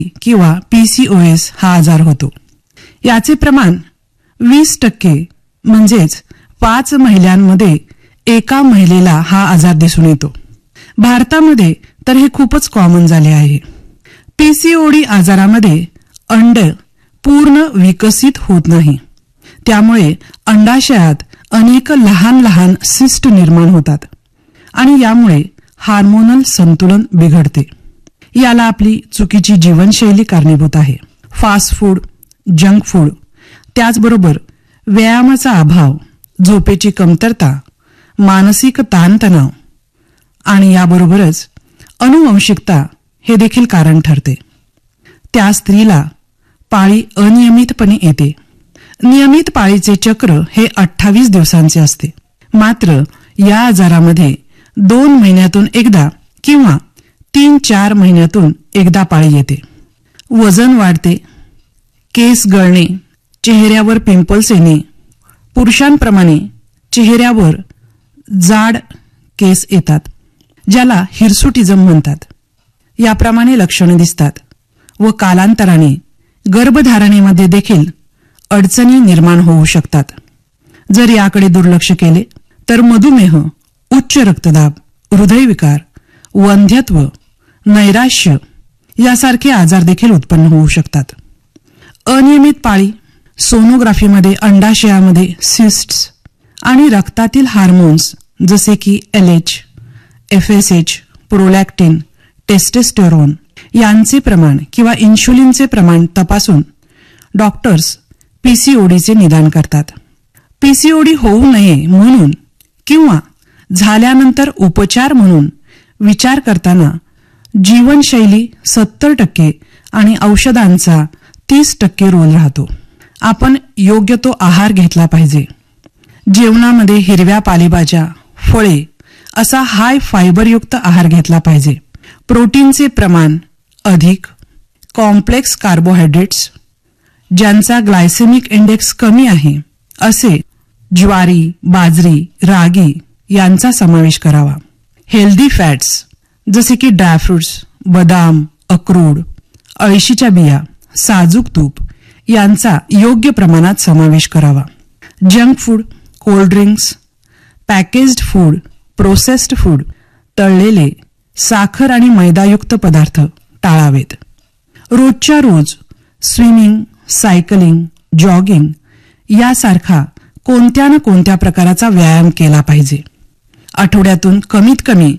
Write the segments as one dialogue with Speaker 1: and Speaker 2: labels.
Speaker 1: किंवा PCOS हा आजार होतो. याचे प्रमाण 20% म्हणजेच 5 महिलांमध्ये एका महिलेला हा आजार दिसून येतो. भारतामध्ये तर हे खूपच कॉमन झाले आहे. PCOD आजारामध्ये अंड पूर्ण विकसित होत नाही. त्यामुळे अंडाशयात अनेक लहान लहान सिस्ट निर्माण होतात आणि यामुळे हार्मोनल संतुलन बिघडते. याला आपली चुकीची जीवनशैली कारणीभूत आहे. फास्ट फूड, जंक फूड, त्याचबरोबर व्यायामाचा अभाव, झोपेची कमतरता, मानसिक ताणतणाव आणि याबरोबरच अनुवंशिकता हे देखील कारण ठरते. त्या स्त्रीला पाळी अनियमितपणे येते. नियमित पाळीचे चक्र हे 28 दिवसांचे असते. मात्र या आजारामध्ये 2 महिन्यातून एकदा किंवा 3-4 महिन्यातून एकदा पाळी येते. वजन वाढते, केस गळणे, चेहऱ्यावर पिंपल्स येणे, पुरुषांप्रमाणे चेहऱ्यावर जाड केस येतात, ज्याला हिरसुटिझम म्हणतात. याप्रमाणे लक्षणे दिसतात व कालांतराने गर्भधारणेमध्ये देखील अडचणी निर्माण होऊ शकतात. जर याकडे दुर्लक्ष केले तर मधुमेह, उच्च रक्तदाब, हृदयविकार, वंध्यत्व, नैराश्य यासारखे आजार देखील उत्पन्न होऊ शकतात. अनियमित पाळी, सोनोग्राफीमध्ये अंडाशयामध्ये सिस्ट्स आणि रक्तातील हार्मोन्स जसे की LH, FSH, प्रोलॅक्टिन, टेस्टोस्टेरोन यांचे प्रमाण किंवा इन्शुलिनचे प्रमाण तपासून डॉक्टर्स PCODचे निदान करतात. PCOD होऊ नये म्हणून किंवा झाल्यानंतर उपचार म्हणून विचार करताना जीवनशैली 70% आणि औषधांचा 30% रोल राहतो. आपण योग्य तो आहार घेतला पाहिजे. जेवणामध्ये हिरव्या पालेभाज्या, फळे असा हाय फायबरयुक्त आहार घेतला पाहिजे. प्रोटीनचे प्रमाण अधिक, कॉम्प्लेक्स कार्बोहायड्रेट्स ज्यांचा ग्लायसेमिक इंडेक्स कमी आहे असे ज्वारी, बाजरी, रागी यांचा समावेश करावा. हेल्दी फॅट्स जसे की ड्रायफ्रुट्स, बदाम, अक्रोड, अळशीच्या बिया, साजूक तूप यांचा योग्य प्रमाणात समावेश करावा. Junk food, cold drinks, packaged food, processed food, तळलेले, साखर आणि मैदायुक्त पदार्थ टाळावेत. रोजच्या रोज स्विमिंग, सायकलिंग, जॉगिंग यासारखा कोणत्या ना कोणत्या प्रकाराचा व्यायाम केला पाहिजे. आठवड्यातून कमीत कमी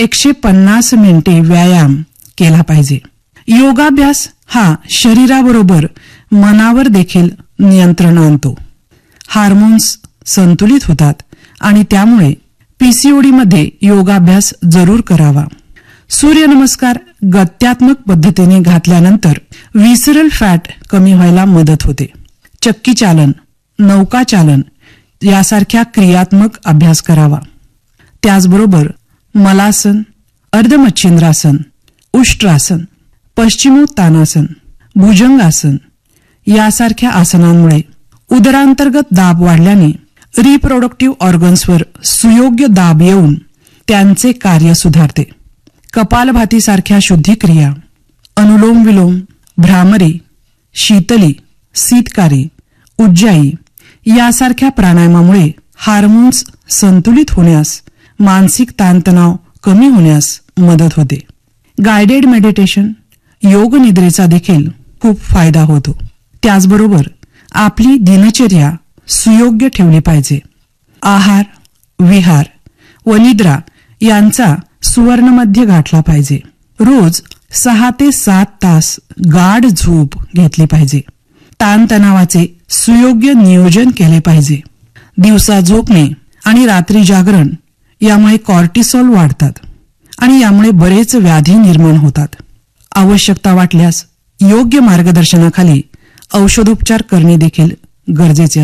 Speaker 1: 150 मिनिटे व्यायाम केला पाहिजे. योगाभ्यास हा शरीराबरोबर मनावर देखील नियंत्रण आणतो. हार्मोन्स संतुलित होतात आणि त्यामुळे PCOD मध्ये योगाभ्यास जरूर करावा. सूर्यनमस्कार गत्यात्मक पद्धतीने घातल्यानंतर विसरल फॅट कमी व्हायला मदत होते. चक्की चालन, नौकाचालन यासारख्या क्रियात्मक अभ्यास करावा. त्याचबरोबर मलासन, अर्धमच्छिंद्रासन, उष्ट्रासन, पश्चिमोत्तानासन, भुजंगासन यासारख्या आसनांमुळे उदरांतर्गत दाब वाढल्याने रिप्रोडक्टिव्ह ऑर्गन्सवर सुयोग्य दाब येऊन त्यांचे कार्य सुधारते. कपालभातीसारख्या शुद्धिक्रिया, अनुलोम विलोम, भ्रामरी, शीतली, शीतकारी, उज्जाई यासारख्या प्राणायामामुळे हार्मोन्स संतुलित होण्यास, मानसिक ताणतणाव कमी होण्यास मदत होते. गायडेड मेडिटेशन, योग निद्रेचा देखील खूप फायदा होतो. त्याचबरोबर आपली दिनचर्या सुयोग्य ठेवली पाहिजे. आहार, विहार व निद्रा यांचा सुवर्णमध्य गाठला पाहिजे. रोज 6 ते 7 तास गाढ झोप घेतली पाहिजे. ताणतणावाचे सुयोग्य नियोजन केले पाहिजे. दिवसा झोपणे आणि रात्री जागरण यामुळे कॉर्टिसॉल वाढतात आणि यामुळे बरेच व्याधी निर्माण होतात. आवश्यकता वाटल्यास योग्य मार्गदर्शनाखाली औषधोपचार करणे देखील गरजेचे